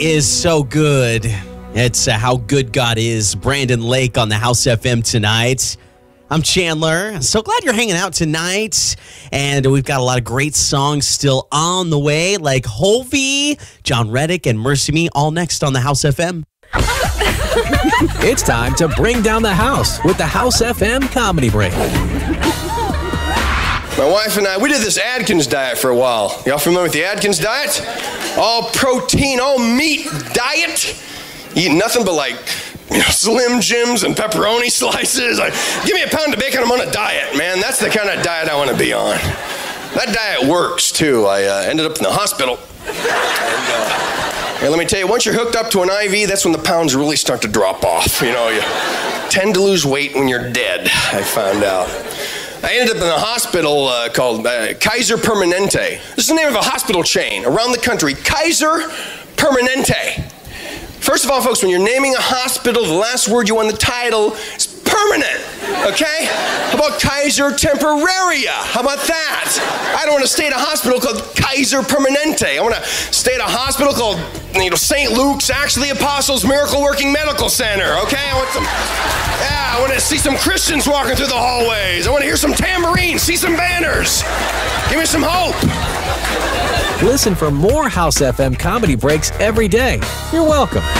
is so good. It's How Good God Is. Brandon Lake on the House FM tonight. I'm Chandler. So glad you're hanging out tonight. And we've got a lot of great songs still on the way, like Hovey, John Reddick, and Mercy Me, all next on the House FM. It's time to bring down the house with the House FM Comedy Break. My wife and I, we did this Atkins diet for a while. Y'all familiar with the Atkins diet? All protein, all meat diet. Eat nothing but Slim Jims and pepperoni slices. Give me a pound of bacon, I'm on a diet, man. That's the kind of diet I want to be on. That diet works, too. I ended up in the hospital. And let me tell you, once you're hooked up to an IV, that's when the pounds really start to drop off. You tend to lose weight when you're dead, I found out. I ended up in a hospital called Kaiser Permanente. This is the name of a hospital chain around the country. Kaiser Permanente. First of all, folks, when you're naming a hospital, the last word you want in the title is permanent, okay? How about Kaiser Temporaria? How about that? I don't want to stay at a hospital called Kaiser Permanente. I want to stay at a hospital called, St. Luke's Actually Apostles Miracle Working Medical Center, okay? I want to see some Christians walking through the hallways. I want to hear some tambourines, see some banners. Give me some hope. Listen for more House FM Comedy Breaks every day. You're welcome.